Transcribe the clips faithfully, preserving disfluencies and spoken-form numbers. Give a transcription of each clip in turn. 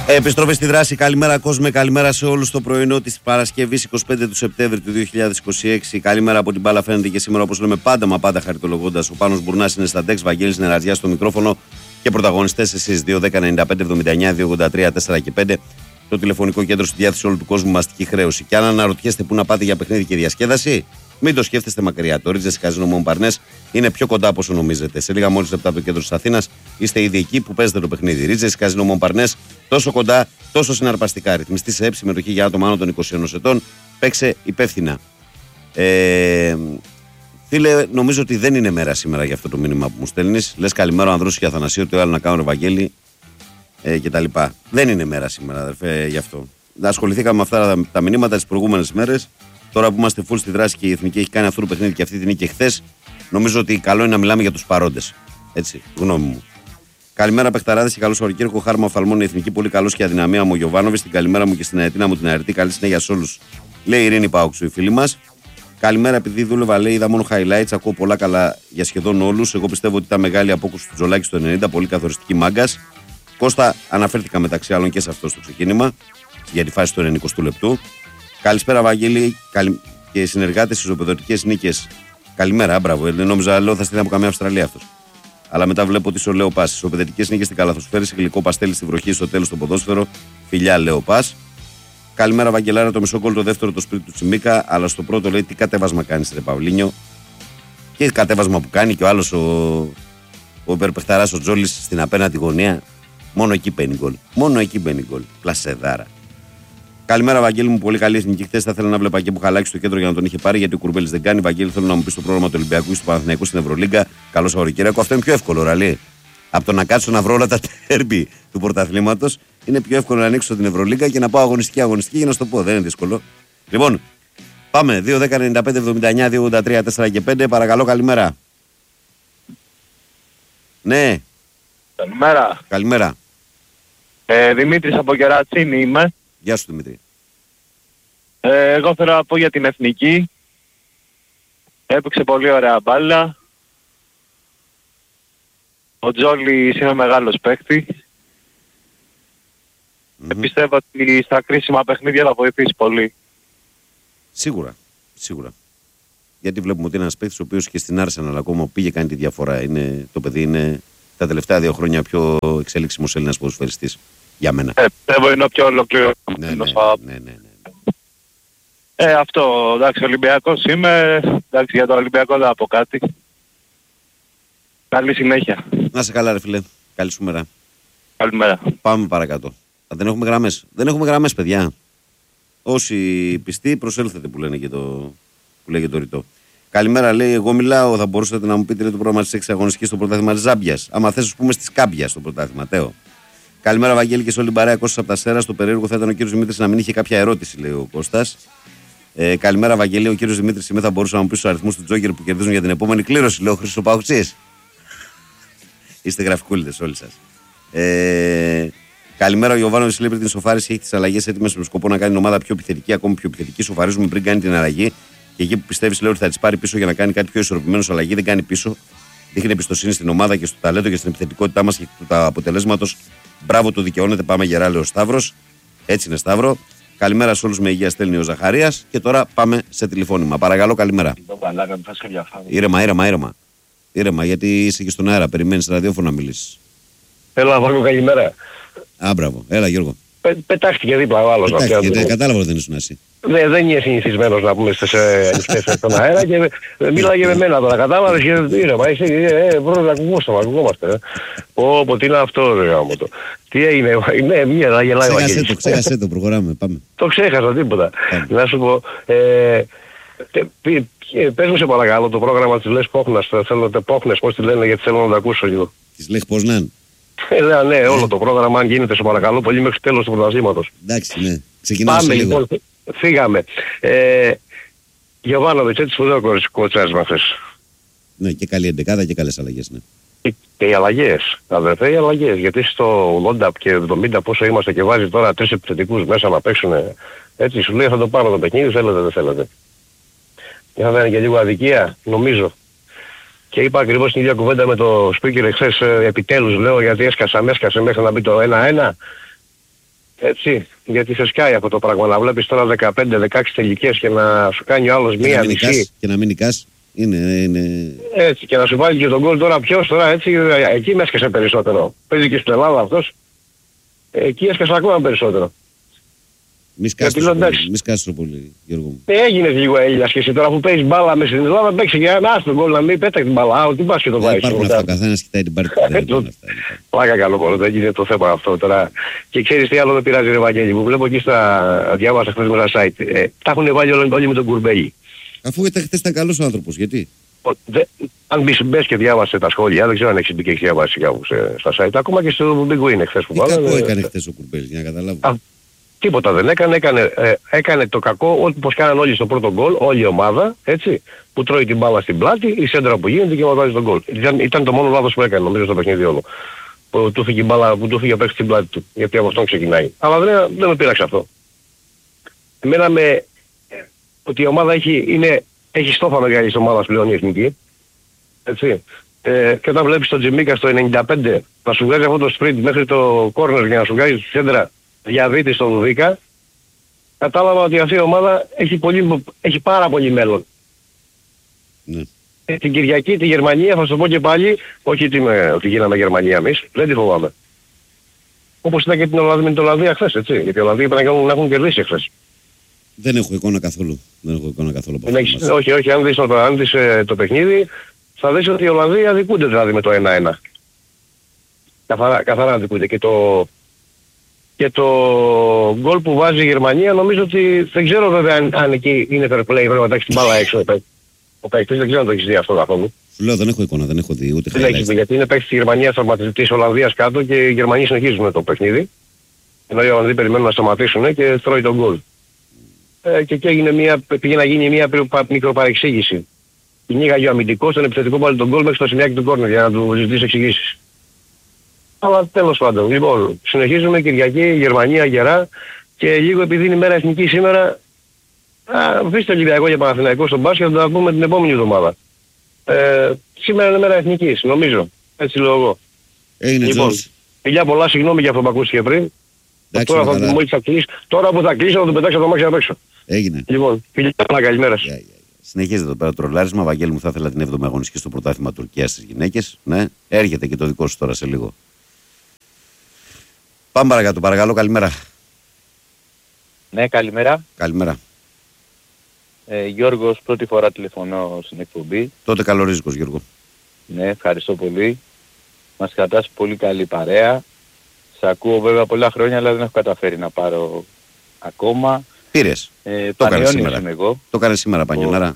Επιστροφή στη δράση. Καλημέρα κόσμε, καλημέρα σε όλους. Το πρωινό της Παρασκευής εικοστή πέμπτη του Σεπτέμβρη του δύο χιλιάδες είκοσι έξι. Καλημέρα από την μπάλα φαίνεται και σήμερα, όπως λέμε πάντα μα πάντα χαριτολογώντας. Ο Πάνος Μπουρνάς είναι στα ντεξ, Βαγγέλης Νεραζιάς στο μικρόφωνο και πρωταγωνιστές εσείς. δύο δέκα ενενήντα πέντε εβδομήντα εννιά δύο ογδόντα τρία τέσσερα και πέντε. Το τηλεφωνικό κέντρο στη διάθεση όλου του κόσμου με αστική χρέωση. Και αν αναρωτιέστε πού να πάτε για παιχνίδι και διασκέδαση, μην το σκέφτεστε μακριά. Το Ρίτζες Καζίνο Μομπαρνές είναι πιο κοντά από όσο νομίζετε. Σε λίγα μόλις λεπτά από το κέντρο της Αθήνας είστε ήδη εκεί που παίζετε το παιχνίδι. Ρίτζες Καζίνο Μομπαρνές, τόσο κοντά, τόσο συναρπαστικά. Ρυθμιστή σε ΕΠ, συμμετοχή για άτομα άνω των είκοσι ενός ετών. Παίξε υπεύθυνα. Ε, φίλε, νομίζω ότι δεν είναι μέρα σήμερα για αυτό το μήνυμα που μου στέλνεις. Λες καλημέρα ο Ανδρούς και Αθανασίου, το άλλο να κάνω Ευαγγέλη ε, κτλ. Δεν είναι μέρα σήμερα, αδερφέ, γι' αυτό. Ασχοληθήκαμε με αυτά τα, τα μηνύματα τις προηγούμενες μέρες. Τώρα που είμαστε full στη δράση και η Εθνική έχει κάνει αυτό το παιχνίδι και αυτή την νίκη χθες, νομίζω ότι καλό είναι να μιλάμε για τους παρόντες. Έτσι, γνώμη μου. Καλημέρα, παιχταράδες και καλό Σαββατοκύριακο. Χάρμα οφθαλμών η Εθνική, πολύ καλό και αδυναμία μου ο Γιωβάνοβιτς. Την καλημέρα μου και στην αετίνα μου την αερτή. Καλή συνέχεια σε όλους. Λέει η Ειρήνη Πάουξου, η φίλη μας. Καλημέρα, επειδή δούλευα, λέει, είδα μόνο highlights. Ακούω πολλά καλά για σχεδόν όλους. Εγώ πιστεύω ότι ήταν μεγάλη απόκρουση του Τζολάκη στο ενενήντα, πολύ καθοριστική μάγκας. Κώστα, αναφέρθηκα μεταξύ άλλων και σε αυτό στο ξεκίνημα για τη φάση του ενενηκοστού λεπτού. Καλησπέρα, Βαγγέλη, καλη... και συνεργάτες στις οπεδωτικές νίκες. Καλημέρα, μπράβο. Νόμιζα, λέω, θα στείλει από καμία Αυστραλία αυτός. Αλλά μετά βλέπω ότι είσαι ο Λέο Πας. Στις οπεδωτικές νίκες στην Καλαθοσφαίρη, σε γλυκό παστέλι στη βροχή, στο τέλος στο ποδόσφαιρο. Φιλιά, Λέο Πας. Καλημέρα, Βαγγελάρα, το μισό γκολ, το δεύτερο το σπίτι του Τσιμίκα. Αλλά στο πρώτο λέει τι κατέβασμα κάνει, ρε Παυλίνιο. Και κατέβασμα που κάνει και ο άλλος ο, ο υπερπεχταράς, ο Τζόλης, στην απέναντι γωνία. Μόνο εκεί μπαίνει γκολ. Μόνο εκεί μπαίνει γκολ. Πλασεδάρα. Καλημέρα, Βαγγέλη μου. Πολύ καλή εθνική. Χθες θα ήθελα να βλέπα και Μπουχαλάκη στο κέντρο για να τον είχε πάρει γιατί ο Κουρμπέλης δεν κάνει. Βαγγέλη, θέλω να μου πει το πρόγραμμα του Ολυμπιακού και του Παναθηναϊκού στην Ευρωλίγκα. Καλό Σαββατοκύριακο. Αυτό είναι πιο εύκολο, ραλί. Από το να κάτσω να βρω όλα τα τέρμπι του πρωταθλήματος, είναι πιο εύκολο να ανοίξω την Ευρωλίγκα και να πάω αγωνιστική αγωνιστική για να σου το πω. Δεν είναι δύσκολο. Λοιπόν, πάμε. δύο δέκα ενενήντα πέντε εβδομήντα εννιά δύο ογδόντα τρία τέσσερα και πέντε. Παρακαλώ, καλημέρα. Ναι. Καλημέρα. Καλημέρα. Ε, Δημήτρης από Κερατσίνη είμαι. Γεια σου, Δημήτρη. Ε, εγώ θέλω να πω για την Εθνική. Έπαιξε πολύ ωραία μπάλα. Ο Τζόλης είναι μεγάλος παίκτη. Mm-hmm. Πιστεύω ότι στα κρίσιμα παιχνίδια θα βοηθήσει πολύ. Σίγουρα, σίγουρα. Γιατί βλέπουμε ότι είναι ένας παίκτης ο οποίος και στην Arsenal ακόμα πήγε κάνει τη διαφορά. Είναι, το παιδί είναι τα τελευταία δύο χρόνια πιο εξέλιξιμος Έλληνας ποδοσφαιριστής. Για μένα. Ε, πιστεύω είναι ο πιο ολοκληρωμένος. Ναι, ναι, ναι, ναι, ναι. Ε, αυτό, εντάξει, Ολυμπιακός είμαι. Εντάξει, για το Ολυμπιακό δεν θα πω κάτι. Καλή συνέχεια. Να σε καλά, ρε φίλε. Καλή σου μέρα. Καλημέρα. Πάμε παρακάτω. Δεν έχουμε γραμμές. Δεν έχουμε γραμμές, παιδιά. Όσοι πιστοί προσέλθετε που λένε και το, που λέγε το ρητό. Καλημέρα, λέει. Εγώ μιλάω. Θα μπορούσατε να μου πείτε λέει, το πρόγραμμα της εξαγωνιστικής στο πρωτάθλημα της Ζάμπιας. Άμα θες, πούμε, στις Κάμπια στο πρωτάθλημα. Τέο. Καλημέρα, Βαγγέλη, και σε όλη την παρέα. Κώστας από τα Σέρα. Στο περίεργο θα ήταν ο κύριος Δημήτρης να μην είχε κάποια ερώτηση, λέει ο Κώστας. Ε, καλημέρα, Βαγγέλη. Ο κύριος Δημήτρης σήμερα θα μπορούσε να μου πει στους αριθμούς του Τζόκερ που κερδίζουν για την επόμενη κλήρωση, λέει ο Χρυσοπαουξής. Είστε γραφικούλητες όλοι σας. Ε, καλημέρα, ο Γιωβάνοβιτς λέει πριν την σοφάριση έχει τις αλλαγές έτοιμες με σκοπό να κάνει την ομάδα πιο επιθετική, ακόμη πιο επιθετική. Σοφαρίζουμε πριν κάνει την αλλαγή. Και εκεί που πιστεύει, λέει ότι θα τις πάρει πίσω για να κάνει κάτι πιο ισορροπημένο αλλαγή, δεν κάνει πίσω. Δείχνει εμπιστοσύνη στην ομάδα και στο ταλέντο και στην επιθετικότητά μας και του αποτελέσματος. Μπράβο, το δικαιώνεται. Πάμε γερά, λέει ο Σταύρος. Έτσι είναι, Σταύρο. Καλημέρα σε όλους, με υγεία στέλνει ο Ζαχαρίας. Και τώρα πάμε σε τηλεφώνημα. Παρακαλώ, καλημέρα. Ήρεμα, ήρεμα, ήρεμα. Ήρεμα, γιατί είσαι και στον αέρα. Περιμένεις ραδιόφωνο να μιλήσεις. Έλα, Βάγκο, καλημέρα. Α, μπράβο. Έλα, Γιώργο. Πε, πετάχτηκε δίπλα ο άλλος. Πετάχτηκε, κατάλαβα ότι δεν ήσουν εσύ. Ναι, δεν είναι συνηθισμένος να πούμε στις ανοιχτές στον αέρα και μίλαγε με μένα τώρα. Κατάλαβες και ήρεμα. Εσύ, ε, πρώτα να ακουγόμαστε, να ακουγόμαστε. Πω, πω, τι είναι αυτό, ρε γάμο το. Τι έγινε, ναι, μία να γελάει ο Βαγγέλης. Ξέχασε το, ξέχασε το, προγράμμα, πάμε. Το ξέχασα, τίποτα. Να σου πω, ε, πες μου σε παρακαλώ το πρόγραμμα της Λες Πόχνας, θέλω Πόχνες, πώς τη λένε, γιατί θέλω να το ακούσω λίγο. Της Λες Πόσναν. Ε, ναι, όλο το πρόγραμμα, αν γίνεται, σε παρακαλώ, πολύ μέχρι τέλος του πρωταθλήματος. Εντάξει, ναι. Ξεκινάμε Πάμε, σε λίγο. λοιπόν, φύγαμε. Ε, Γιωβάνοβιτς, έτσι σπουδαίο κοτσάρισμα χθες. Ναι, και καλή εντεκάδα και καλές αλλαγές, ναι. Και, και οι αλλαγές, αδερφέ, οι αλλαγές. Γιατί στο ογδόντα και εβδομήντα πόσο είμαστε και βάζει τώρα τρεις επιθετικούς μέσα να παίξουν, έτσι σου λέει θα το πάρω το παιχνίδι, θέλετε δεν θέλετε. Είχαμε και λίγο αδικία, νομίζω. Και είπα ακριβώς την ίδια κουβέντα με το speaker εχθές, επιτέλους λέω, γιατί έσκασα, με έσκασε μέχρι να μπει το ένα ένα. Έτσι, γιατί σε σκάει αυτό το πράγμα. Να βλέπεις τώρα δεκαπέντε δεκαέξι τελικές και να σου κάνει ο άλλος Και μία να μην μισή. νικάς, και να μην νικάς. Είναι, είναι... Έτσι, και να σου βάλει και τον γκολ τώρα ποιος τώρα έτσι, εκεί με έσκασε περισσότερο. Παίζει και στην Ελλάδα αυτός. Εκεί έσκασε ακόμα περισσότερο. Μη σκάσεις τόσο πολύ, μη σκάσεις τόσο πολύ, Γιώργο μου. Ε, έγινες λίγο Έλληνας και εσύ τώρα που παίζεις μπάλα μέσα στην Ελλάδα, παίξε και ένα άστο γκολ να μην πέταξε την μπάλα. Α, τι πας και το Δεν βάζεις. υπάρχουν αυτά, ο καθένας κοιτάει την πάρτη του. Πλάκα καλό πόλο, δεν γίνεται το θέμα αυτό τώρα. Και ξέρεις τι άλλο με πειράζει ρε Βαγγέλη, που βλέπω εκεί στα διάβασα χθες με ένα site. Ε, τα έχουν βάλει όλοι, όλοι με τον Κουρμπέλη. Αφού ήταν χθες ήταν καλός άνθρωπος, γιατί. Ο, δε, αν μπεις, μπες και διάβασε τα σχόλια, δεν ξέρω αν έχεις μπει και έχεις διαβάσει κάπου σε, στα site, ακόμα και στο Big Win χθες που Τι βάλανε. κακό έκανε χθες ο Κουρμπέλης, για να καταλάβω. Α, τίποτα δεν έκανε, έκανε, ε, έκανε το κακό όπως κάναν όλοι στο πρώτο γκολ, όλη η ομάδα, έτσι, που τρώει την μπάλα στην πλάτη, η σέντρα που γίνεται και βάζει τον γκολ. Ήταν, ήταν το μόνο λάθος που έκανε, νομίζω, στο παιχνίδι όλο. Που του φύγει η μπάλα, που του φύγει απ' έξω στην πλάτη του, γιατί από αυτόν ξεκινάει. Αλλά δεν, δεν με πείραξε αυτό. Εμένα με, ότι η ομάδα έχει, είναι, έχει στόφα μεγάλη της ομάδας πλέον η εθνική, έτσι. Ε, και όταν βλέπεις τον Τζιμίκα στο ενενήντα πέντε να σου βγάζει αυτό το sprint μέχρι το corner για να σου βγάζει τη σέντρα διαβήτη στο Δουβίκα, κατάλαβα ότι αυτή η ομάδα έχει, πολύ, έχει πάρα πολύ μέλλον. Ναι. Ε, την Κυριακή τη Γερμανία θα σου πω και πάλι, όχι ότι, με, ότι γίναμε Γερμανία εμείς, δεν τη φοβάμαι. Όπως ήταν και την Ολλανδία, με την Ολλανδία χθες, έτσι. Γιατί οι Ολλανδοί πρέπει να έχουν κερδίσει χθες. Δεν έχω εικόνα καθόλου. Δεν έχω εικόνα καθόλου από αυτό. Όχι, όχι, αν δεις, το, αν δεις ε, το παιχνίδι, θα δεις ότι οι Ολλανδοί αδικούνται δηλαδή με το ένα ένα. Καθαρά, καθαρά αδικούνται. Και το, και το γκολ που βάζει η Γερμανία νομίζω ότι δεν ξέρω βέβαια αν, αν εκεί είναι fair play, πρέπει να τάξει την μπάλα έξω. Ο παίκτης δεν ξέρω αν το έχεις δει αυτό καθόλου. Σου λέω δεν έχω εικόνα, δεν έχω δει ούτε δεν έχεις δει, γιατί είναι παίκτης της Γερμανίας, της Ολλανδίας κάτω και οι Γερμανοί συνεχίζουν το παιχνίδι. Ενώ οι Ολλανδοί περιμένουν να σταματήσουν και τρώει τον γκολ. Ε, και εκεί έγινε μια, πήγε να γίνει μια μικροπαρεξήγηση. Κυνήγαγε ο αμυντικός, τον επιθετικό πάλι τον γκολ μέχρι στο σημειάκι του κόρνερ για να του ζητήσει εξηγήσεις. Αλλά τέλος πάντων, λοιπόν, συνεχίζουμε Κυριακή, Γερμανία γερά και λίγο επειδή είναι η μέρα εθνική σήμερα, αφήστε Ολυμπιακό και Παναθηναϊκό στον μπάσκετ, θα τα πούμε την επόμενη εβδομάδα. Ε, σήμερα είναι μέρα εθνικής, νομίζω. Έτσι λέω εγώ. Έγινε λοιπόν, Τζος. Φιλιά πολλά, συγγνώμη για αυτό που ακούστηκε πριν. Εντάξει, τώρα, θα, μόλις θα κλείσω, τώρα που θα κλείσω θα το πετάξω το μάξι απ' έξω. Έγινε. Λοιπόν, φιλιά πολλά, καλημέρα σας. Yeah, yeah, yeah. Συνεχίζεται εδώ πέρα το τρολάρισμα. Βαγγέλη μου, θα ήθελα την έβδομη αγωνιστική στο πρωτάθλημα Τουρκίας στις γυναίκες. Ναι, έρχεται και το δικό σου τώρα σε λίγο. Πάμε παρακάτω, παρακαλώ, καλημέρα. Ναι, καλημέρα. Καλημέρα. Ε, Γιώργος, πρώτη φορά τηλεφωνώ στην εκπομπή. Τότε καλορίζικος, Γιώργο. Ναι, ευχαριστώ πολύ. Μας κρατάς πολύ καλή παρέα. Σ' ακούω βέβαια πολλά χρόνια, αλλά δεν έχω καταφέρει να πάρω ακόμα. Πήρες. Ε, το έκανες σήμερα. Είμαι εγώ. Το έκανες σήμερα, Πανιονάρα.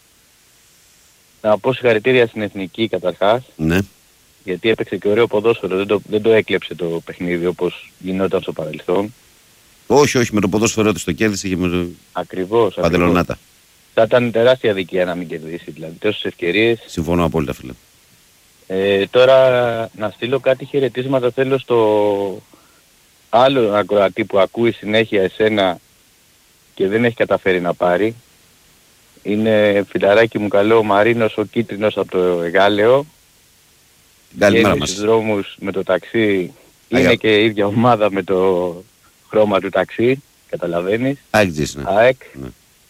Να πω συγχαρητήρια στην Εθνική καταρχάς. Ναι. Γιατί έπαιξε και ωραίο ποδόσφαιρο. Δεν το, δεν το έκλεψε το παιχνίδι όπως γινόταν στο παρελθόν. Όχι, όχι, με το ποδόσφαιρό της το κέρδισε και με το Ακριβώς. Παντελονάτα. Θα ήταν τεράστια δικαία να μην κερδίσει. Δηλαδή τόσες ευκαιρίες. Συμφωνώ απόλυτα, φίλε. Ε, τώρα να στείλω κάτι χαιρετίσματα θέλω στο άλλο ακροατή που ακούει συνέχεια εσένα και δεν έχει καταφέρει να πάρει. Είναι φιλαράκι μου καλό ο Μαρίνος ο Κίτρινος από το Εγάλεο. Καλημέρα μας. Στους δρόμους με το ταξί. Αγιά. Είναι και η ίδια ομάδα με το χρώμα του ταξί. Καταλαβαίνεις. ΑΕΚ τζις, ναι. ΑΕΚ. Ναι.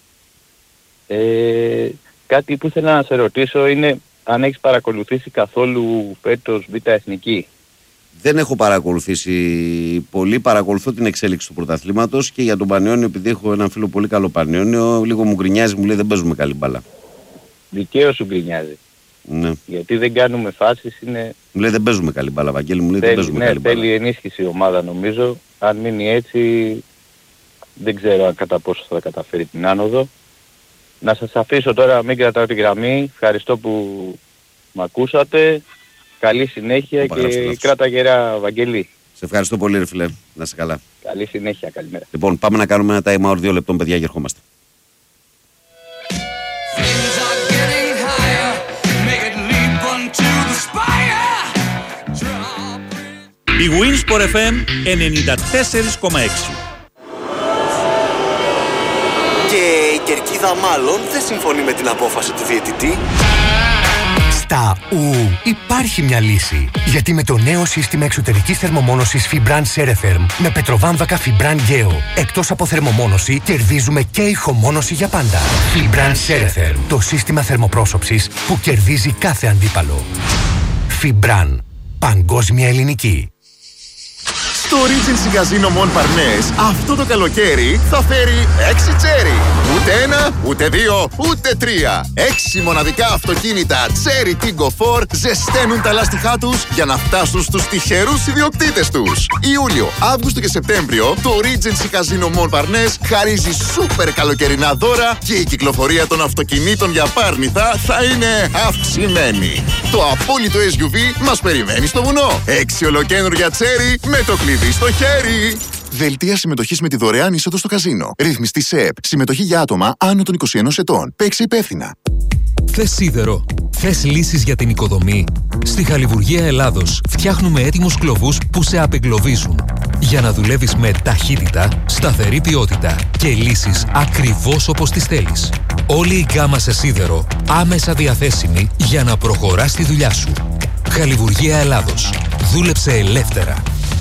Ε, κάτι που ήθελα να σε ρωτήσω είναι αν έχεις παρακολουθήσει καθόλου φέτος Β' Εθνική. Δεν έχω παρακολουθήσει πολύ, παρακολουθώ την εξέλιξη του πρωταθλήματος και για τον Πανιόνιο, επειδή έχω έναν φίλο πολύ καλό Πανιόνιο, λίγο μου γκρινιάζει, μου λέει δεν παίζουμε καλή μπάλα. Δικαίως σου γκρινιάζει. Ναι. Γιατί δεν κάνουμε φάσεις, είναι... Μου λέει δεν παίζουμε καλή μπάλα, Βαγγέλη, μου λέει θέλει, δεν παίζουμε ναι, καλή μπάλα. θέλει ενίσχυση η ομάδα νομίζω. Αν μείνει έτσι δεν ξέρω αν κατά πόσο θα καταφέρει την άνοδο. Να σας αφήσω τώρα, μην κρατάω τη γραμμή. Ευχαριστώ που με ακούσατε. Καλή συνέχεια Οπα, και γράψτε, κράτα γερά, Βαγγελή. Σε ευχαριστώ πολύ, ρε φίλε. Να είσαι καλά. Καλή συνέχεια, καλημέρα. Λοιπόν, πάμε να κάνουμε ένα time out δύο λεπτών, παιδιά, και ερχόμαστε. Η Winsport εφ εμ ενενήντα τέσσερα κόμμα έξι. Και η κερκίδα μάλλον δεν συμφωνεί με την απόφαση του διαιτητή. Στα ου υπάρχει μια λύση. Γιατί με το νέο σύστημα εξωτερικής θερμομόνωσης Fibran Ceretherm με πετροβάμβακα Fibran Geo, εκτός από θερμομόνωση, κερδίζουμε και ηχομόνωση για πάντα. Fibran Ceretherm, το σύστημα θερμοπρόσωψης που κερδίζει κάθε αντίπαλο. Fibran, παγκόσμια ελληνική. Το Regency Casino Montparnasse αυτό το καλοκαίρι θα φέρει έξι τσέρι. Ούτε ένα, ούτε δύο, ούτε τρία. Έξι μοναδικά αυτοκίνητα Cherry Tiggo φορ ζεσταίνουν τα λάστιχά τους για να φτάσουν στους τυχερούς ιδιοκτήτες τους. Ιούλιο, Αύγουστο και Σεπτέμβριο το Regency Casino Montparnasse χαρίζει σούπερ καλοκαιρινά δώρα και η κυκλοφορία των αυτοκινήτων για πάρνηθα θα είναι αυξημένη. Το απόλυτο ες γιου βι μας περιμένει στο βουνό. Έξι ολοκένουργια Cherry με το κλειδί στο χέρι. Δελτία συμμετοχής με τη δωρεάν είσοδο στο καζίνο. Ρυθμιστή ΣΕΕΠ. Συμμετοχή για άτομα άνω των είκοσι ενός ετών. Παίξε υπεύθυνα. Θες σίδερο? Θες λύσεις για την οικοδομή? Στη Χαλιβουργία Ελλάδος φτιάχνουμε έτοιμους κλωβούς που σε απεγκλωβίζουν. Για να δουλεύεις με ταχύτητα, σταθερή ποιότητα και λύσεις ακριβώς όπως τις θέλεις. Όλη η γκάμα σε σίδερο άμεσα διαθέσιμη για να προχωράς τη δουλειά σου. Χαλιβουργία Ελλάδος. Δούλεψε ελεύθερα.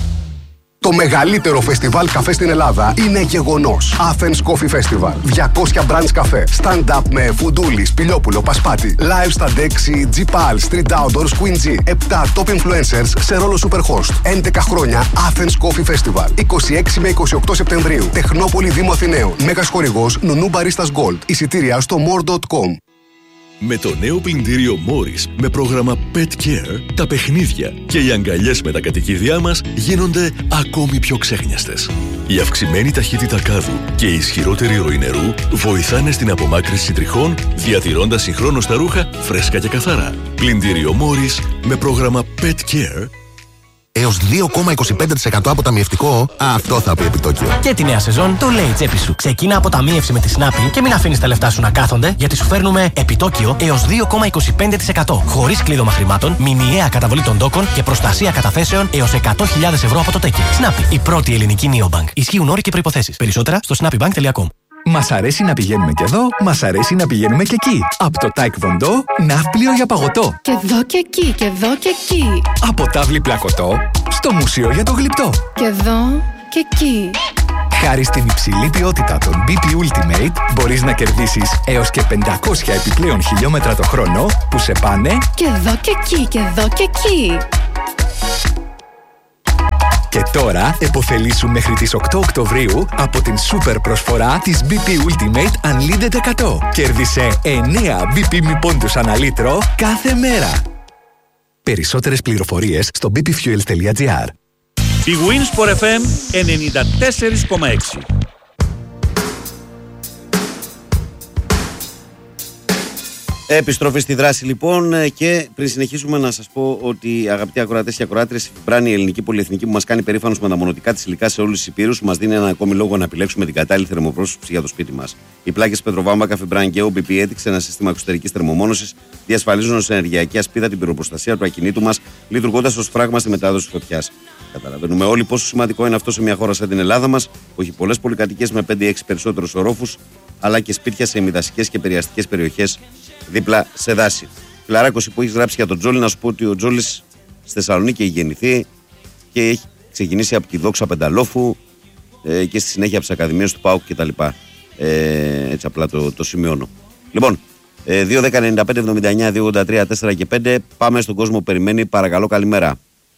Το μεγαλύτερο φεστιβάλ καφέ στην Ελλάδα είναι γεγονός. Athens Coffee Festival. διακόσια brands καφέ. Stand-up με Φουντούλη, Σπηλιόπουλο, Πασπάτη. Live στα Dexy, G-Pal, Street Outdoors, Queen G. επτά top influencers σε ρόλο superhost. έντεκα χρόνια Athens Coffee Festival. είκοσι έξι με είκοσι οκτώ Σεπτεμβρίου. Τεχνόπολη Δήμου Αθηναίων. Μέγας χορηγός Νουνού Baristas Gold. Εισιτήρια στο more τελεία com. Με το νέο πλυντήριο Morris με πρόγραμμα Pet Care, τα παιχνίδια και οι αγκαλιές με τα κατοικίδια μας γίνονται ακόμη πιο ξέχνιαστες. Η αυξημένη ταχύτητα κάδου και η ισχυρότερη ροή νερού βοηθάνε στην απομάκρυνση τριχών, διατηρώντας συγχρόνως τα ρούχα φρέσκα και καθαρά. Πλυντήριο Morris με πρόγραμμα Pet Care. Έως δύο κόμμα είκοσι πέντε τοις εκατό αποταμιευτικό, αυτό θα πει επιτόκιο. Και τη νέα σεζόν το λέει η τσέπη σου. Ξεκινά αποταμίευση με τη Snappi και μην αφήνεις τα λεφτά σου να κάθονται, γιατί σου φέρνουμε επιτόκιο έως δύο κόμμα είκοσι πέντε τοις εκατό. Χωρίς κλείδωμα χρημάτων, μηνιαία καταβολή των τόκων και προστασία καταθέσεων έως εκατό χιλιάδες ευρώ από το τέκι. Snappi, η πρώτη ελληνική neobank. Ισχύουν όροι και προϋποθέσεις. Περισσότερα στο snappybank τελεία com. Μας αρέσει να πηγαίνουμε και εδώ, μας αρέσει να πηγαίνουμε και εκεί. Από το Taekwondo, ναύπλιο για παγωτό. Και εδώ και εκεί, και εδώ και εκεί. Από τάβλη πλακωτό, στο μουσείο για το γλυπτό. Και εδώ και εκεί. Χάρη στην υψηλή ποιότητα των μπι πι Ultimate, μπορείς να κερδίσεις έως και πεντακόσια επιπλέον χιλιόμετρα το χρόνο που σε πάνε και εδώ και εκεί, και εδώ και εκεί. Και τώρα επωφελήσου μέχρι τις οκτώ Οκτωβρίου από την σούπερ προσφορά της μπι πι Ultimate Unlimited εκατό. Κέρδισε εννέα μπι πι μη πόντους ανά λίτρο κάθε μέρα. Περισσότερες πληροφορίες στο μπι πι fuels τελεία τζι άρ. Η Winsport εφ εμ ενενήντα τέσσερα κόμμα έξι. Επιστροφή στη δράση λοιπόν, και πριν συνεχίσουμε να σας πω ότι, αγαπητοί ακροατές και ακροάτριες, η Fibran, η ελληνική πολυεθνική που μας κάνει περήφανος με τα μονοτικά της υλικά σε όλους τους υπήρους, μας δίνει ένα ακόμη λόγο να επιλέξουμε την κατάλληλη θερμοπρόσωψη για το σπίτι μας. Οι πλάκες πετροβάμβακα Fibran Geo μπι πι έδειξε ένα σύστημα εξωτερικής θερμομόνωσης, διασφαλίζουν ως ενεργειακή ασπίδα την πυροπροστασία του ακινήτου μας, λειτουργώντας ως φράγμα στη μετάδοση της φωτιάς. Καταλαβαίνουμε όλοι πόσο σημαντικό είναι αυτό σε μια χώρα σαν την Ελλάδα μας, που έχει πολλές πολυκατοικίες με πέντε έξι περισσότερους ορόφους, αλλά και σπίτια σε ημιδασικές και περιαστικές περιοχές δίπλα σε δάση. Φιλαράκος που έχει γράψει για τον Τζόλι, να σου πω ότι ο Τζόλις στη Θεσσαλονίκη έχει γεννηθεί και έχει ξεκινήσει από τη Δόξα Πενταλόφου ε, και στη συνέχεια από τις Ακαδημίες του ΠΑΟΚ κτλ. Ε, έτσι απλά το, το σημειώνω. Λοιπόν, ε, δύο δέκα ενενήντα πέντε εβδομήντα εννιά δύο ογδόντα τρία τέσσερα και πέντε. Πάμε στον κόσμο που περιμένει. Παρακαλώ, καλημέρα.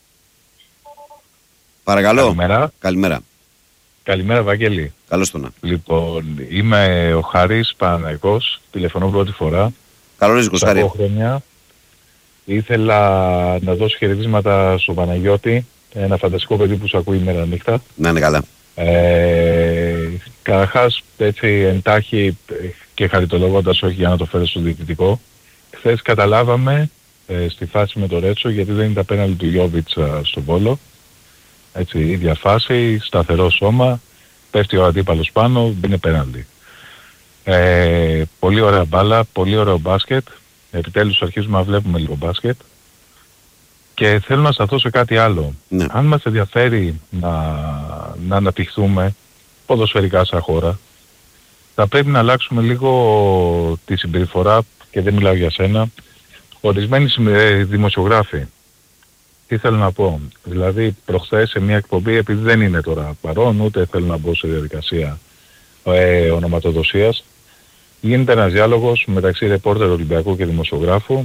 Παρακαλώ. Καλημέρα. Καλημέρα. Καλημέρα, Βαγγέλη. Καλώς το να. Λοιπόν, είμαι ο Χάρης Παναθηναϊκός, τηλεφωνώ πρώτη φορά. Καλό ρίσκο, Χάρη. Χρόνια. Ήθελα να δώσω χαιρετίσματα στον Παναγιώτη, ένα φανταστικό παιδί που σου ακούει μέρα νύχτα. Να είναι καλά. Ε, καταρχάς, έτσι εντάχει και χαριτολογώντας, όχι για να το φέρω στο διαιτητικό, χθες καταλάβαμε ε, στη φάση με το Ρέτσο, γιατί δεν είναι τα πέναλτι του Γιόβιτς στον Βόλο. Έτσι, ίδια φάση, σταθερό σώμα, πέφτει ο αντίπαλος πάνω, είναι πέναλτι. Ε, πολύ ωραία μπάλα, πολύ ωραίο μπάσκετ. Επιτέλους αρχίζουμε να βλέπουμε λίγο μπάσκετ. Και θέλω να σταθώ σε κάτι άλλο. Ναι. Αν μας ενδιαφέρει να, να αναπτυχθούμε ποδοσφαιρικά σαν χώρα, θα πρέπει να αλλάξουμε λίγο τη συμπεριφορά, και δεν μιλάω για σένα, Ορισμένοι ε, δημοσιογράφοι, τι θέλω να πω, δηλαδή προχθές σε μια εκπομπή, επειδή δεν είναι τώρα παρόν, ούτε θέλω να μπω σε διαδικασία ε, ονοματοδοσίας, γίνεται ένας διάλογος μεταξύ ρεπόρτερ Ολυμπιακού και δημοσιογράφου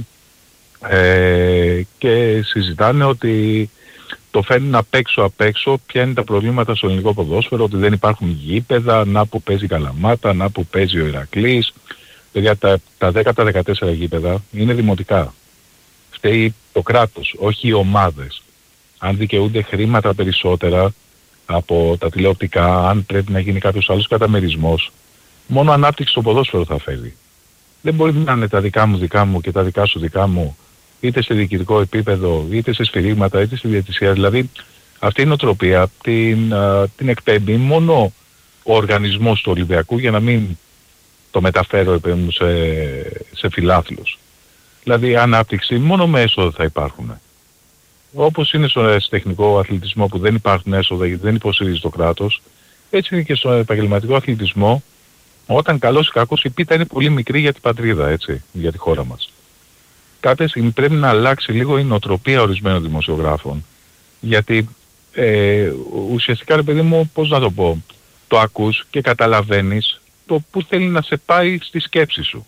ε, και συζητάνε ότι το φέρνουν απ' έξω απ' έξω ποια είναι τα προβλήματα στο ελληνικό ποδόσφαιρο, ότι δεν υπάρχουν γήπεδα, να που παίζει η Καλαμάτα, να που παίζει ο Ηρακλής. Παιδιά, τα, τα δέκα από τα δεκατέσσερα γήπεδα είναι δημοτικά. Φταίει το κράτος, όχι οι ομάδες. Αν δικαιούνται χρήματα περισσότερα από τα τηλεοπτικά, αν πρέπει να γίνει κάποιος άλλος καταμερισμός, μόνο ανάπτυξη στο ποδόσφαιρο θα φέρει. Δεν μπορεί να είναι τα δικά μου δικά μου και τα δικά σου δικά μου, είτε σε διοικητικό επίπεδο, είτε σε σφυρίγματα, είτε στη διαιτησία. Δηλαδή αυτή η νοοτροπία την, α, την εκπέμπει μόνο ο οργανισμός του Ολυμπιακού, για να μην το μεταφέρω επέμβου σε, σε φιλάθλους. Δηλαδή ανάπτυξη μόνο με έσοδα θα υπάρχουν. Όπως είναι στο τεχνικό αθλητισμό που δεν υπάρχουν έσοδα γιατί δεν υποστηρίζει το κράτος, έτσι είναι και στο επαγγελματικό αθλητισμό, όταν καλός ή κακός η πίτα είναι πολύ μικρή για την πατρίδα, έτσι, για τη χώρα μας. Κάποια στιγμή πρέπει να αλλάξει λίγο η νοοτροπία ορισμένων δημοσιογράφων. Γιατί ε, ουσιαστικά, ρε παιδί μου, πώς να το πω, το ακούς και καταλαβαίνεις το που θέλει να σε πάει στη σκέψη σου.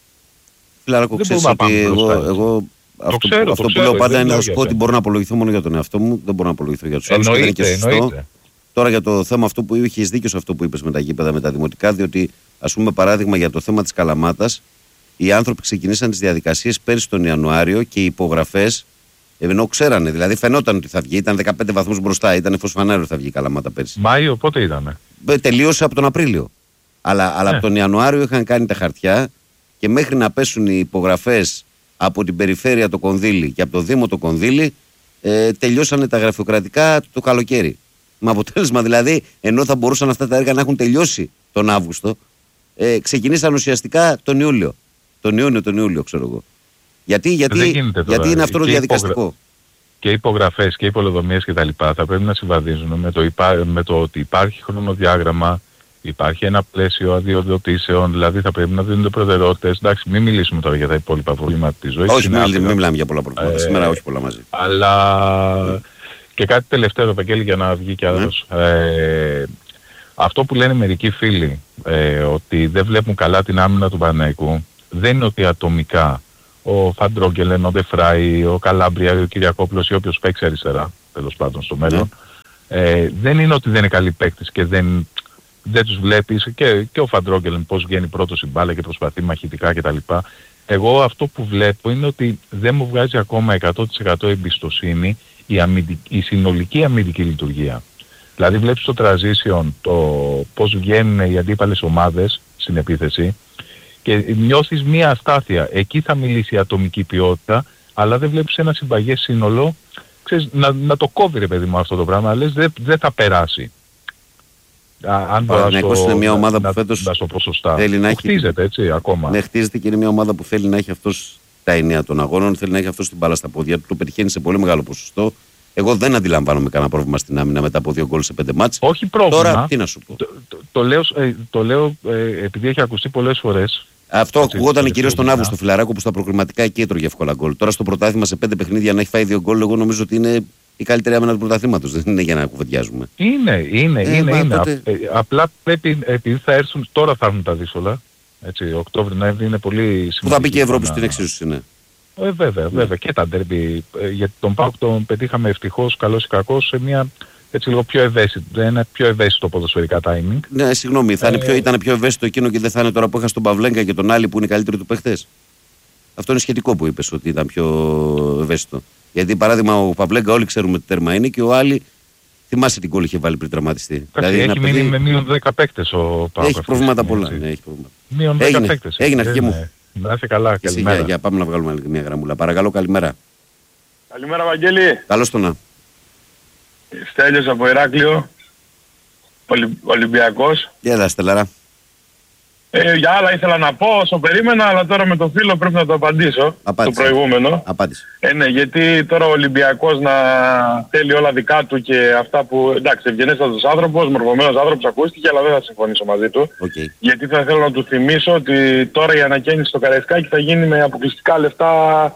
Φιλαράκο, ξέρεις ότι εγώ, εγώ αυτό, ξέρω, αυτό που ξέρω, λέω πάντα είναι να σου πω ότι μπορώ να απολογηθώ μόνο για τον εαυτό μου, δεν μπορώ να απολογηθώ για τους άλλους. Και δεν είναι και σωστό. Εννοείται. Τώρα για το θέμα αυτό που είχες δίκιο σε αυτό που είπες με τα γήπεδα, με τα δημοτικά, διότι ας πούμε παράδειγμα για το θέμα της Καλαμάτας, οι άνθρωποι ξεκινήσαν τις διαδικασίες πέρυσι τον Ιανουάριο και οι υπογραφές, ενώ ξέρανε, δηλαδή φαινόταν ότι θα βγει, ήταν δεκαπέντε βαθμούς μπροστά, ήταν φως φανάριο ότι θα βγει η Καλαμάτα πέρυσι. Μάιο πότε ήτανε? Τελείωσε από τον Απρίλιο. Αλλά, αλλά ναι. από τον Ιανουάριο είχαν κάνει τα χαρτιά και μέχρι να πέσουν οι υπογραφές από την περιφέρεια το Κονδύλι και από το Δήμο το Κονδύλι, ε, τελειώσανε τα γραφειοκρατικά το καλοκαίρι. Με αποτέλεσμα δηλαδή, ενώ θα μπορούσαν αυτά τα έργα να έχουν τελειώσει τον Αύγουστο, ε, ξεκινήσαν ουσιαστικά τον Ιούλιο. Τον Ιούνιο, τον Ιούλιο, ξέρω εγώ. Γιατί, γιατί, γιατί είναι αυτό το διαδικαστικό. Υπογρα... Και υπογραφές και υπολοδομίες και τα λοιπά θα πρέπει να συμβαδίζουν με το, υπά... με το ότι υπάρχει χρονοδιάγραμμα, υπάρχει ένα πλαίσιο αδειοδοτήσεων, δηλαδή θα πρέπει να δίνονται προτεραιότητες. Εντάξει, μην μιλήσουμε τώρα για τα υπόλοιπα προβλήματα της ζωής. Όχι, μην, μην μιλάμε για πολλά προβλήματα. Ε, Σήμερα όχι πολλά μαζί. Αλλά και κάτι τελευταίο, Βαγγέλη, για να βγει κι άλλος. Mm. Ε, αυτό που λένε μερικοί φίλοι, ε, ότι δεν βλέπουν καλά την άμυνα του Παναθηναϊκού, δεν είναι ότι ατομικά ο Φαντρόγκελεν, ο Ντεφράι, ο Καλάμπρια, ο Κυριακόπουλος ή όποιος παίξει αριστερά, τέλος πάντων στο μέλλον, mm. ε, δεν είναι ότι δεν είναι καλοί παίκτες και δεν, δεν τους βλέπεις, και, και ο Φαντρόγκελεν πώς βγαίνει πρώτος η μπάλα και προσπαθεί μαχητικά κτλ. Εγώ αυτό που βλέπω είναι ότι δεν μου βγάζει ακόμα εκατό τοις εκατό εμπιστοσύνη η, αμυντική, η συνολική αμυντική λειτουργία. Δηλαδή βλέπεις το transition, το πώς βγαίνουν οι αντίπαλες ομάδες στην επίθεση και νιώθεις μία αστάθεια. Εκεί θα μιλήσει η ατομική ποιότητα, αλλά δεν βλέπεις ένα συμπαγές σύνολο, ξέρεις, να, να το κόβει, ρε παιδί μου, αυτό το πράγμα, λες δεν δε θα περάσει. Αν Παναθηναϊκός είναι μια ομάδα που φέτος θέλει να έχει... χτίζεται, έτσι, ακόμα. Ναι, χτίζεται και είναι μια ομάδα που θέλει να έχει αυτός τα εννέα των αγώνων, θέλει να έχει αυτός την μπάλα στα πόδια του, το πετυχαίνει σε πολύ μεγάλο ποσοστό. Εγώ δεν αντιλαμβάνομαι κανένα πρόβλημα στην άμυνα μετά από δύο γκολ σε πέντε μάτς. Όχι πρόβλημα. Τώρα τι να σου πω. Το, το, το λέω, ε, το λέω ε, επειδή έχει ακουστεί πολλές φορές. Αυτό ακουγόταν κυρίως τον Αύγουστο, Φιλαράκο, που στα προκριματικά εκεί έτρωγε εύκολα γκολ. Τώρα στο πρωτάθλημα σε πέντε παιχνίδια να έχει φάει δύο γκολ, εγώ νομίζω ότι είναι η καλύτερη άμυνα του πρωταθλήματος. Δεν είναι για να κουβεντιάζουμε. Είναι, είναι, ε, είναι. είναι. Τότε... Α, ε, απλά πρέπει, επειδή θα έρθουν, τώρα θα έρθουν τα δύσκολα. Έτσι, Οκτώβρη-Νοέμβρη είναι πολύ σημαντικό. Που θα μπει και η Ευρώπη στην εξίσωση, ναι. Ε, βέβαια, βέβαια. Ναι. Και τα ντέρμπι. Ε, γιατί τον ΠΑΟΚ τον πετύχαμε ευτυχώς, καλός ή κακός, σε μια έτσι λίγο πιο ευαίσθητο. Δεν είναι πιο ευαίσθητο ποδοσφαιρικά timing. Ναι, συγγνώμη, θα ε, είναι πιο, ήταν πιο ευαίσθητο εκείνο και δεν θα είναι τώρα που είχα στον Παυλέγκα και τον Άλλη που είναι οι καλύτεροι του παίχτες. Αυτό είναι σχετικό που είπες ότι ήταν πιο ευαίσθητο. Γιατί παράδειγμα ο Παυλέγκα όλοι ξέρουμε τι τέρμα είναι και ο Άλλη θυμάσαι την κόλλη είχε βάλει πριν τραυματιστεί. Δηλαδή, έχει μείνει παιδί... με μείον δέκα παίκτες ο ΠΑΟΚ. Έχει προβλήματα πολλά. Ναι, έχει προβλήματα. Μείον δέκα παίκτες. Έγινε αρχή μου. Να είσαι καλά, καλημέρα. Για, για πάμε να βγάλουμε μια γραμμούλα. Παρακαλώ, καλημέρα. Καλημέρα, Βαγγέλη. Καλώς το να. Στέλιος από Ηράκλειο, Ολυ... Ολυμπιακός. Γεια Στελάρα. Ε, για άλλα ήθελα να πω όσο περίμενα, αλλά τώρα με το φίλο πρέπει να το απαντήσω. Απάντησε. Το προηγούμενο. Απάντησε. Ε, ναι, γιατί τώρα ο Ολυμπιακός να θέλει όλα δικά του και αυτά που... Εντάξει, ευγενέστατος άνθρωπος, μορφωμένος άνθρωπος ακούστηκε, αλλά δεν θα συμφωνήσω μαζί του. Okay. Γιατί θα θέλω να του θυμίσω ότι τώρα η ανακαίνιση στο Καραϊσκάκι θα γίνει με αποκλειστικά λεφτά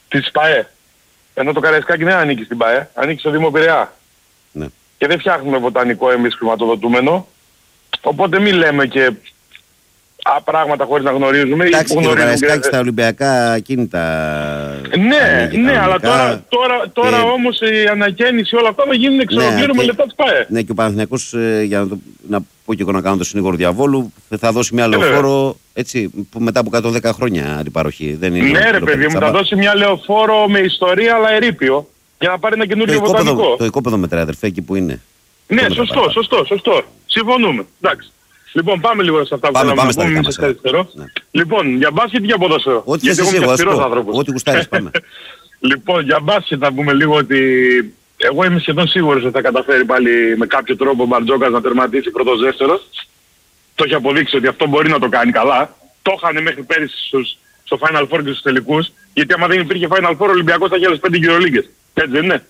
της ΠΑΕ. Ενώ το Καραϊσκάκι δεν ανήκει στην ΠΑΕ, ανήκει στο Δήμο Πειραιά. Ναι. Και δεν φτιάχνουμε βοτανικό εμείς χρηματοδοτούμενο. Οπότε μην λέμε και α, πράγματα χωρίς να γνωρίζουμε. Εντάξει, και το Καραϊσκάκι και... στα Ολυμπιακά κίνητα. Ναι, ναι, αλλά τώρα, τώρα, τώρα και... όμως η ανακαίνιση όλα αυτά θα γίνουν εξ ολοκλήρου με λεφτά της ΠΑΕ. Ναι, και ο Παναθηναϊκός, ε, για να, το, να πω και εγώ να κάνω το συνήγορο διαβόλου, θα δώσει μια λεωφόρο έτσι, που μετά από εκατόν δέκα χρόνια αντιπαροχή. Δεν είναι ναι, ρε παιδί μου, θα δώσει μια λεωφόρο με ιστορία αλλά ερείπιο για να πάρει ένα καινούριο βοτανικό. Το οικόπεδο μετράει, αδερφέ, εκεί που είναι. Ναι, σωστό, σωστό, σωστό. Συμφωνούμε. Εντάξει. Λοιπόν, πάμε λίγο σε αυτά που πάμε, θέλαμε πάμε να πούμε. Πάμε ναι. Λοιπόν, για μπάσκετ ή για ποδόσφαιρο? Ό,τι θες εσύ, εγώ, ό,τι γουστάρεις, πάμε. Λοιπόν, για μπάσκετ θα πούμε λίγο ότι εγώ είμαι σχεδόν σίγουρος ότι θα καταφέρει πάλι με κάποιο τρόπο ο Μπαρτζόκας να τερματίσει πρώτος δεύτερος. Το έχει αποδείξει ότι αυτό μπορεί να το κάνει καλά. Το είχαν μέχρι πέρυσι στους, στο Final Four και στους τελικούς. Γιατί άμα δεν υπήρχε Final Four, ο Ολυμπιακός θα είχε άλλες πέντε Euroligues. Έτσι δεν είναι?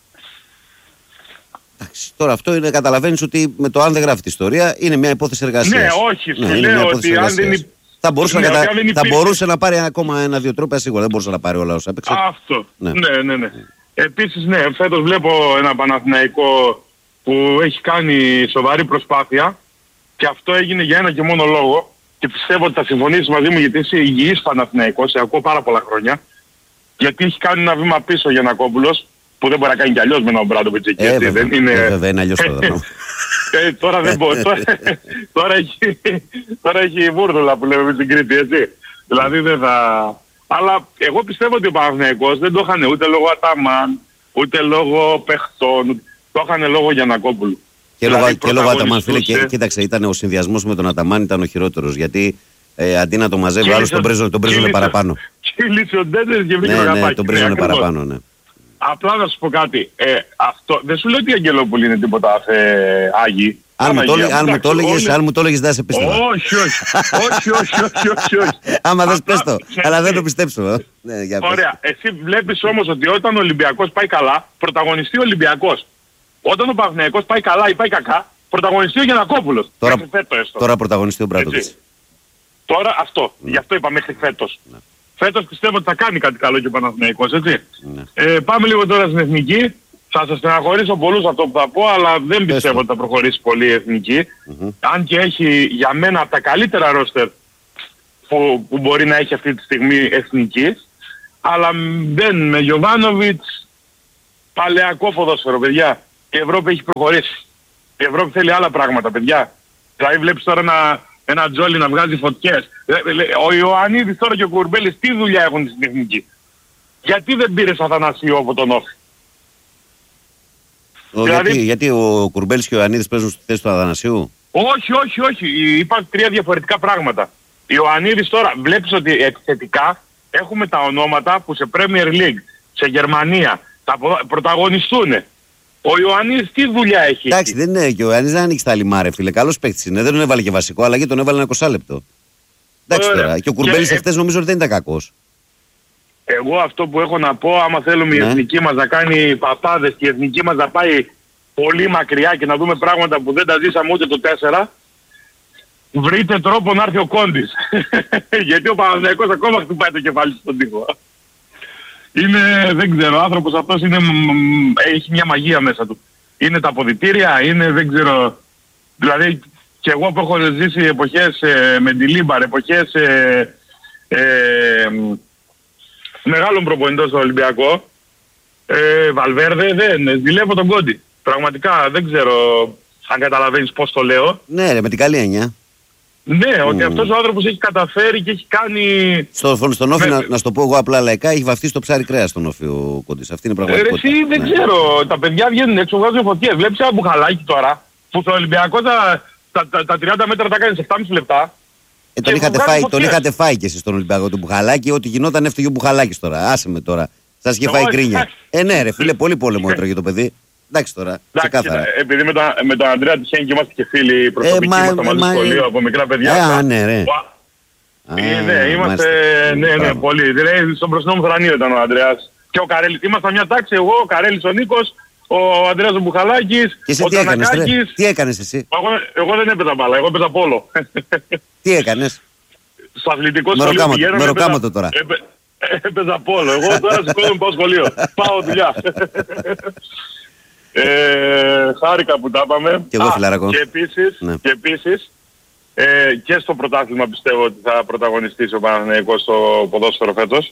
Τώρα αυτό είναι, καταλαβαίνεις ότι με το αν δεν γράφει τη ιστορία είναι μια υπόθεση εργασίας. Ναι, όχι, σου ναι, λέω ότι αν δεν υπ... θα, μπορούσε, ναι, να, κατα... υπήρχε... θα μπορούσε να πάρει ακόμα ένα-δύο τρόπια σίγουρα, δεν μπορούσε να πάρει όλα όσα έπαιξε. Αυτό, ναι, ναι, ναι. ναι. Επίσης, ναι, φέτος βλέπω ένα Παναθηναϊκό που έχει κάνει σοβαρή προσπάθεια και αυτό έγινε για ένα και μόνο λόγο και πιστεύω ότι θα συμφωνήσεις μαζί μου γιατί είσαι υγιής Παναθηναϊκός, σε ακούω πάρα πολλά χρόνια, γιατί έχει κάνει ένα βήμα πίσω για Γιαννακόπουλος, που δεν μπορεί να κάνει κι αλλιώς με τον Μπράντοβιτς εκεί, ε, δεν είναι... Ε, βέβαια, είναι αλλιώς το δρόμο. ε, τώρα δεν μπορεί, τώρα, τώρα, έχει, τώρα έχει βούρδουλα που λέμε με την Κρήτη, έτσι. Δηλαδή δεν θα... Αλλά εγώ πιστεύω ότι ο Παναθηναϊκός δεν το είχαν ούτε λόγω Αταμάν, ούτε λόγω παιχτών, το είχαν λόγω Γιαννακόπουλου. Και λόγω, και λόγω Αταμάν, φίλε, και, κοίταξε, ήταν ο συνδυασμός με τον Αταμάν ήταν ο χειρότερος, γιατί ε, αντί να το μαζεύει, άλλος τον πρέζωνε τον πρέζωνε παραπάνω. Κύλησε ο Ντέντερς και βρήκε ναι, το ναι, καπάκι. τον πρέζωνε παραπάνω, ναι. Απλά να σου πω κάτι. Ε, αυτό, δεν σου λέω ότι η Αγγελόπουλη είναι τίποτα ε, Άγιοι. Αν, αν μου το έλεγες, αν μου το έλεγες, δεν σε πίστευα. Όχι, όχι. όχι, όχι, όχι, όχι, όχι. Άμα δεν πες το, αλλά δεν το πιστέψω. Ναι, ωραία. Εσύ βλέπεις όμως ότι όταν ο Ολυμπιακός πάει καλά, πρωταγωνιστεί ο Ολυμπιακός. Όταν ο Παναθηναϊκός πάει καλά ή πάει κακά, πρωταγωνιστεί ο Γιαννακόπουλος. Τώρα, τώρα πρωταγωνιστεί ο Μπράντοβιτς. Τώρα αυτό. Ναι. Γι' αυτό είπα μέχρι φέτος. Ναι. Φέτος πιστεύω ότι θα κάνει κάτι καλό και ο Παναθηναϊκός, έτσι. Ναι. Ε, πάμε λίγο τώρα στην Εθνική. Θα σας στεναχωρήσω πολλούς αυτό που θα πω, αλλά δεν πιστεύω Πες ότι θα προχωρήσει πολύ η Εθνική. Mm-hmm. Αν και έχει για μένα από τα καλύτερα ρόστερ που, που μπορεί να έχει αυτή τη στιγμή Εθνική. Αλλά δεν με Γιοβάνοβιτς, παλαιακό ποδόσφαιρο, παιδιά. Η Ευρώπη έχει προχωρήσει. Η Ευρώπη θέλει άλλα πράγματα, παιδιά. Δηλαδή βλέπεις τώρα ένα, ένα Τζόλι να βγάζει φωτιές. Ο Ιωαννίδης τώρα και ο Κουρμπέλης τι δουλειά έχουν στην Εθνική? Γιατί δεν πήρες Αθανασίου από τον Όφη? Ο, δηλαδή, γιατί, γιατί ο Κουρμπέλης και ο Ιωαννίδης παίζουν στη θέση του Αθανασίου? Όχι, όχι, όχι. Υπάρχουν τρία διαφορετικά πράγματα. Ο Ιωαννίδης τώρα βλέπεις ότι επιθετικά έχουμε τα ονόματα που σε Premier League, σε Γερμανία, θα πρωταγωνιστούν. Ο Ιωαννίδης τι δουλειά έχει? Εντάξει, δεν είναι και ο Ιωαννίδης δεν ανοίξει τα λιμάρε, φίλε. Καλός παίκτης είναι. Δεν τον έβαλε και βασικό, αλλά και τον έβαλε ένα είκοσι λεπτό. Εντάξει τώρα. Και ο Κουρμπέλης εχθές ε... νομίζω ότι δεν ήταν κακός. Εγώ αυτό που έχω να πω, άμα θέλουμε ναι. η εθνική μας να κάνει παπάδες και η εθνική μας να πάει πολύ μακριά και να δούμε πράγματα που δεν τα ζήσαμε ούτε το τέσσερα, βρείτε τρόπο να έρθει ο Κόντης. Γιατί ο Παναθηναϊκός ακόμα χτυπάει το κεφάλι στον τοίχο. Είναι, δεν ξέρω, ο άνθρωπος αυτός είναι, έχει μια μαγεία μέσα του. Είναι τα αποδυτήρια, είναι, δεν ξέρω, δηλαδή και εγώ που έχω ζήσει εποχές ε, με τη Λίμπαρ, εποχές ε, ε, μεγάλων προπονητών στο Ολυμπιακό, ε, Βαλβέρδε, δεν, ζηλεύω τον Κόντι. Πραγματικά δεν ξέρω αν καταλαβαίνεις πώς το λέω. Ναι ρε, με την καλή έννοια. Ναι, mm. ότι αυτός ο άνθρωπος έχει καταφέρει και έχει κάνει... Στο, στον Όφη, με... να, να στο πω εγώ απλά λαϊκά, έχει βαφτεί στο ψάρι κρέας στον Όφη ο Κόντης. Αυτή είναι η πραγματικότητα. Ε, εσύ δεν ναι. ξέρω, τα παιδιά βγαίνουν έξω, βγάζουν φωτιές. Βλέπεις ένα μπουχαλάκι τώρα, που στο Ολυμπιακό τα, τα, τα, τα τριάντα μέτρα τα κάνεις επτά και μισή λεπτά. Ε, τον, είχατε φάει, τον είχατε φάει και εσείς στον Ολυμπιακό του μπουχαλάκι, ό,τι γινόταν έφταιγε ο μπουχαλάκης τώρα. Άσε με τώρα. Σας είχε φάει γκρίνια. Ε, ναι ρε φίλε, πολύ πόλεμο έτρωγε το παιδί. Εντάξει τώρα, ξεκάθαρα. Επειδή με τον, με τον Ανδρέα τυχαίνει και είμαστε και φίλοι προσωπικοί, ε, είμαστε μαζί στο σχολείο από μικρά παιδιά. Ε, α, ναι ρε. Ε, ναι, είμαστε, ναι, ναι, πολύ. Δηλαδή στον μπροστινό μου θρανείο ήταν ο Ανδρέας. Και ο Καρέλης. Ήμασταν μια τάξη, εγώ, ο Καρέλης, ο Νίκος, ο Ανδρέας ο Μπουχαλάκης, και εσύ ο τι έκανες, Τανακάκης. Τι έκανες εσύ? Εγώ, εγώ δεν έπαιζα μπάλα, εγώ έπαιζα πόλο. Τι έκανες? Στο αθλητικό σχολείο πηγαίνω. Με ροκάματο τώρα. Έπαι, Έπαιζα πόλο. Εγώ τώρα σηκώνομαι πάω σχολείο. Πάω δουλειά. ε, χάρηκα που τα είπαμε. Και εγώ φιλαράκο. Και επίσης, ναι. και, επίσης ε, και στο πρωτάθλημα πιστεύω ότι θα πρωταγωνιστήσει ο Παναθηναϊκός στο ποδόσφαιρο φέτος.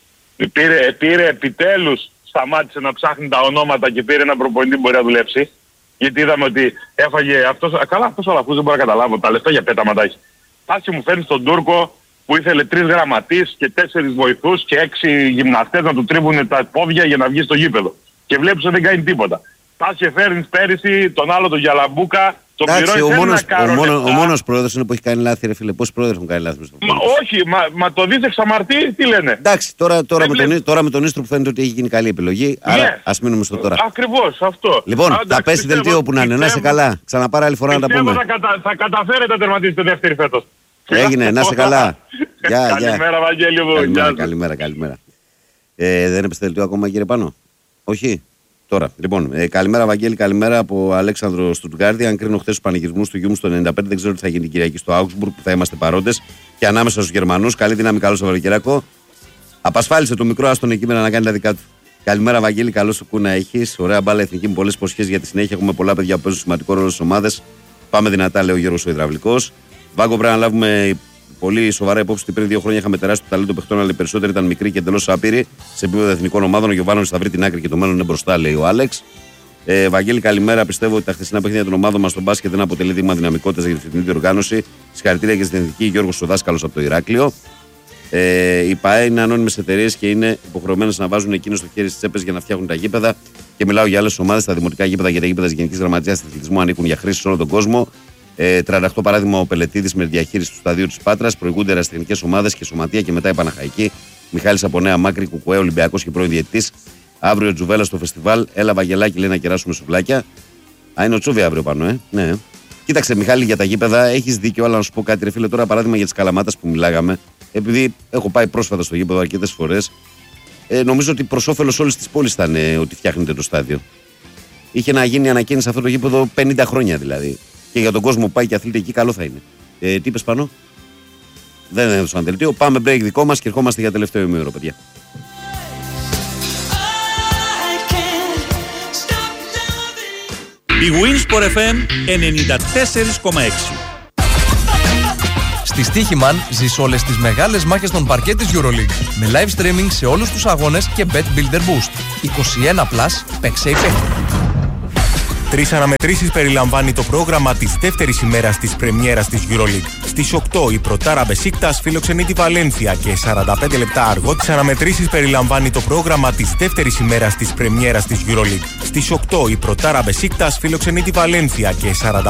Πήρε, πήρε επιτέλους, σταμάτησε να ψάχνει τα ονόματα και πήρε ένα προπονητή που μπορεί να δουλέψει. Γιατί είδαμε ότι έφαγε αυτός, καλά αυτός ο Αλαφούς δεν μπορεί να καταλάβω, τα λεφτά για πέταμα τα έχει. Πάση μου φέρνει στον Τούρκο που ήθελε τρεις γραμματείς και τέσσερις βοηθούς και έξι γυμναστές να του τρίβουν τα πόδια για να βγει στο γήπεδο. Και βλέπεις ότι δεν κάνει τίποτα. Πας και φέρνεις πέρυσι τον άλλο τον Γιαλαμπούκα, τον πληρώνεις ένα μόνος, καρό ο, μόνο, λεφτά. ο μόνος πρόεδρος είναι που έχει κάνει λάθη ρε φίλε. Πόσοι πρόεδροι έχουν κάνει λάθη με στο Μα, όχι, μα, μα το δεις εξαμαρτή, τι λένε. Εντάξει, τώρα, τώρα, με τον, τώρα με τον Ίστρο που φαίνεται ότι έχει γίνει καλή επιλογή. Άρα yes. ας μείνουμε στο τώρα. Ακριβώς, αυτό. Λοιπόν, Α, θα εντάξει, πέσει δελτίο που να είναι. Να είσαι καλά. Ξαναπάρα άλλη φορά να τα πούμε. Θα, κατα, θα καταφέρετε να τερματίσετε δεύτερη φέτος. Έγινε, να είσαι καλά. Γεια, καλημέρα, Βαγγέλη μου. Καλημέρα, καλημέρα, καλημέρα. Ε, δεν έπεσε δελτίο ακόμα, κύριε Πάνο. Όχι. Τώρα, λοιπόν, ε, καλημέρα, Βαγγέλη, καλημέρα από Αλέξανδρο Στουτγκάρδη. Αν κρίνω χθες τους πανηγυρισμούς του γιού μου στο ενενήντα πέντε, δεν ξέρω τι θα γίνει την Κυριακή στο Augsburg που θα είμαστε παρόντες. Και ανάμεσα στους Γερμανούς, καλή δύναμη, καλό Σαββατοκύριακο. Απασφάλισε το μικρό άστον εκεί να κάνει τα δικά του. Καλημέρα, Βαγγέλη, καλό σου κου να έχεις. Ωραία μπάλα εθνική με πολλές υποσχέσεις για τη συνέχεια. Έχουμε πολλά παιδιά που παίζουν σημαντικό ρόλο στις ομάδες. Πάμε δυνατά, λέει ο Γιώργος ο Ιδραυλικός. Βάγκο, πρέπει να λάβουμε πολύ σοβαρά υπόψη ότι πριν δύο χρόνια είχαμε τεράστιο ταλέντο παιχτών, αλλά οι περισσότεροι ήταν μικροί και εντελώς άπειροι. Σε επίπεδο εθνικών ομάδων, ο Γιωβάνοβιτς θα βρει την άκρη και το μέλλον είναι μπροστά, λέει ο Άλεξ. Ε, Βαγγέλη, καλημέρα. Πιστεύω ότι τα χθεσινά παιχνίδια των ομάδων μας στο μπάσκετ δεν αποτελεί δείγμα δυναμικότητας για τη φετινή διοργάνωση. Συγχαρητήρια και στην εθνική, Γιώργος Σοδάσκαλος από το Ηράκλειο. Ε, οι ΠΑΕ είναι ανώνυμες εταιρείες και είναι υποχρεωμένες να βάζουν εκείνο στο χέρι στις τσέπες για να φτιάχνουν τα γήπεδα. Και μιλάω για άλλες ομάδες. Τα δημοτικά γήπεδα και τα γήπεδα της Γενικής Γραμματείας Αθλητισμού ανήκουν για χρήση σε όλο τον κόσμο. Ε, τριάντα οκτώ παράδειγμα ο Πελετίδης με διαχείριση του σταδίου της Πάτρας. Προηγούνται ερασιτεχνικές ομάδες και σωματεία και μετά η Παναχαϊκή. Μιχάλης από Νέα Μάκρη, Κουκουέ, Ολυμπιακός και πρώην διαιτητής. Αύριο Τζουβέλα στο φεστιβάλ. Έλα Βαγγελάκι, λέει να κεράσουμε σουβλάκια. Α, είναι ο Τσούβι αύριο πάνω, ε. Ναι. Κοίταξε, Μιχάλη, για τα γήπεδα έχεις δίκιο, αλλά να σου πω κάτι, ρε φίλε, τώρα παράδειγμα για τις Καλαμάτας που μιλάγαμε. Επειδή έχω πάει πρόσφατα στο γήπεδο αρκετές φορές, ε, νομίζω ότι προς όφελος όλης της πόλης ήταν ε, ότι φτιάχνεται το στάδιο. Είχε να γίνει ανακαίνιση αυτό το γήπεδο πενήντα χρόνια δηλαδή. Και για τον κόσμο που πάει και αθλείται εκεί, καλό θα είναι. Ε, τι είπες πάνω? Δεν έδωσαν δελτίο. Πάμε break δικό μας και ερχόμαστε για τελευταίο ημίωρο, παιδιά. Η Winsport εφ εμ ενενήντα τέσσερα κόμμα έξι. Στη Στοίχημαν ζεις όλες τις μεγάλες μάχες των παρκέ της EuroLeague. Με live streaming σε όλους τους αγώνες και Bet Builder Boost. είκοσι ένα συν, παίξε υπεύθυνα. Τρεις αναμετρήσεις περιλαμβάνει το πρόγραμμα της δεύτερης ημέρας της πρεμιέρας της EuroLeague. Στις οκτώ η Πρωτάρα Μπεσίκτας φιλοξενεί τη Βαλένθια και σαράντα πέντε λεπτά αργότερα τις αναμετρήσεις περιλαμβάνει το πρόγραμμα της δεύτερης ημέρας της πρεμιέρας της EuroLeague. Στις οκτώ η Πρωτάρα Μπεσίκτας φιλοξενεί τη Βαλένθια και σαράντα